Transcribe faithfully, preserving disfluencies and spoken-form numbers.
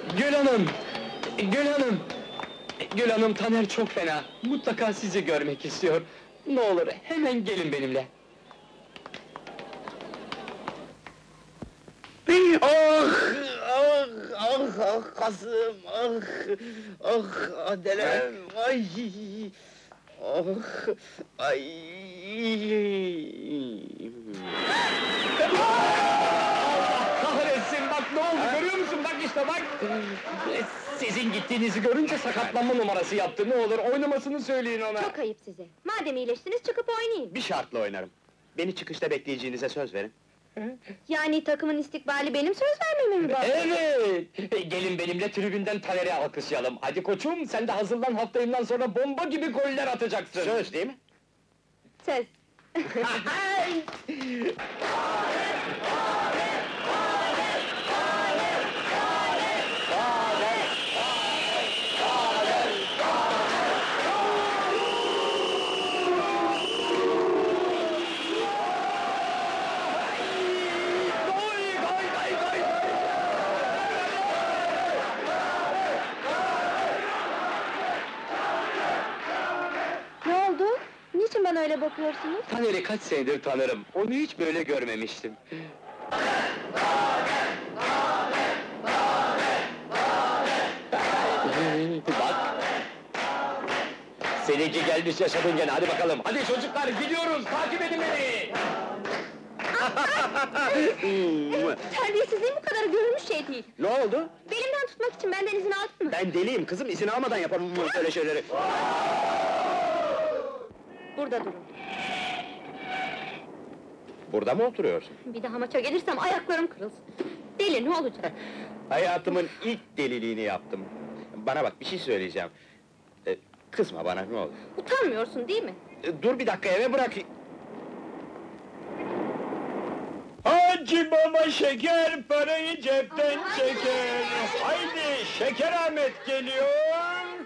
Gül Hanım! Gül Hanım! Gül Hanım, Taner çok fena. Mutlaka sizi görmek istiyor. Ne olur, hemen gelin benimle. Ah! Ah! Ah! Ah! Kasım! Ah! Ah! Adelem! Ay! Ah! Ay! Kahretsin, bak ne oldu, görüyor musun? Bak işte, bak! Sizin gittiğinizi görünce sakatlanma numarası yaptı. Ne olur, oynamasını söyleyin ona. Çok ayıp size. Madem iyileştiniz, çıkıp oynayın. Bir şartla oynarım. Beni çıkışta bekleyeceğinize söz verin. Yani takımın istikbali benim söz vermeme mi bağlı? Evet! Gelin benimle tribünden Taner'i alkışlayalım. Hadi koçum, sen de hazırlan, haftayından sonra bomba gibi goller atacaksın. Söz değil mi? Söz. Goy, goy, goy, goy! Ne oldu? Niçin bana öyle bakıyorsunuz? Taner'i kaç senedir tanırım, onu hiç böyle görmemiştim. Bak! Seninki gelmiş yaşadın gene, hadi bakalım! Hadi çocuklar, gidiyoruz, takip edin beni! Terbiyesizliğin bu kadar görülmüş şey değil. Ne oldu? Belimden tutmak için benden izin aldın mı? Ben deliyim kızım, izin almadan yaparım böyle şeyleri. Burada durun. Burada mı oturuyorsun? Bir daha maça gelirsem ayaklarım kırılsın. Deli ne olacak? Hayatımın ilk deliliğini yaptım. Bana bak, bir şey söyleyeceğim. Ee, kızma bana, ne olur. Utanmıyorsun değil mi? Ee, dur bir dakika, eve bırak. Hacı baba şeker, parayı cepten Ay, çeker. Haydi, Şeker Ahmet geliyor.